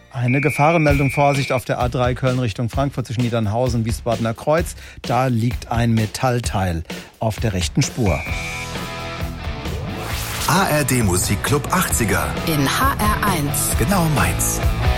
Eine Gefahrenmeldung, Vorsicht auf der A3 Köln Richtung Frankfurt zwischen Niedernhausen und Wiesbadener Kreuz. Da liegt ein Metallteil auf der rechten Spur. ARD Musikclub 80er. In HR1. Genau meins.